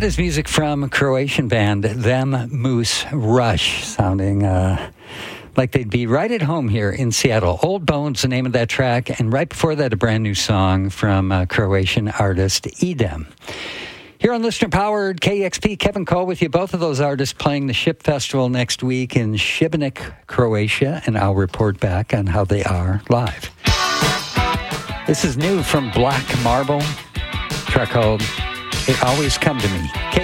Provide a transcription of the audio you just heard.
That is music from Croatian band Them Moose Rush, sounding like they'd be right at home here in Seattle. Old Bones, the name of that track, and right before that, a brand new song from Croatian artist Idem. Here on listener-powered KEXP, Kevin Cole with you. Both of those artists playing the SHIP Festival next week in Šibenik, Croatia, and I'll report back on how they are live. This is new from Black Marble, track called It Always Come to Me.